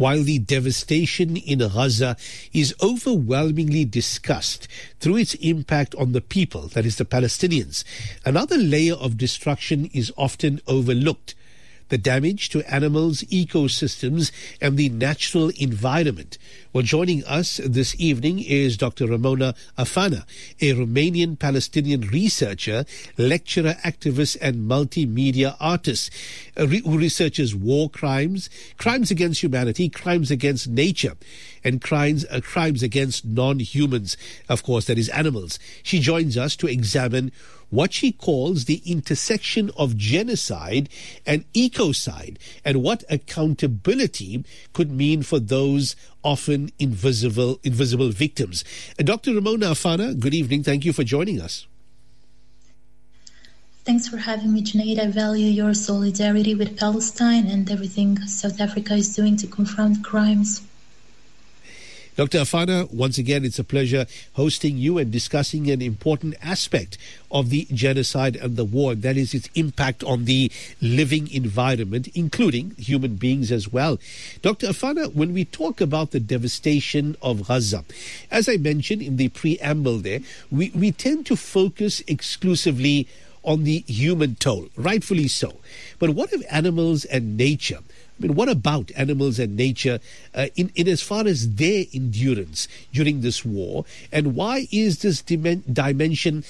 While the devastation in Gaza is overwhelmingly discussed through its impact on the people, that is the Palestinians, another layer of destruction is often overlooked: the damage to animals, ecosystems, and the natural environment. Well, joining us this evening is Dr. Ramona Afana, a Romanian Palestinian researcher, lecturer, activist, and multimedia artist who researches war crimes, crimes against humanity, crimes against nature, and crimes against non-humans, of course, that is animals. She joins us to examine what she calls the intersection of genocide and ecocide, and what accountability could mean for those often invisible victims. Dr. Ramona Afana, good evening. Thank you for joining us. Thanks for having me, Junaid. I value your solidarity with Palestine and everything South Africa is doing to confront crimes. Dr. Afana, once again, it's a pleasure hosting you and discussing an important aspect of the genocide and the war, and that is its impact on the living environment, including human beings as well. Dr. Afana, when we talk about the devastation of Gaza, as I mentioned in the preamble there, we tend to focus exclusively on the human toll, rightfully so. But what of animals and nature? I mean, what about animals and nature in as far as their endurance during this war? And why is this dimension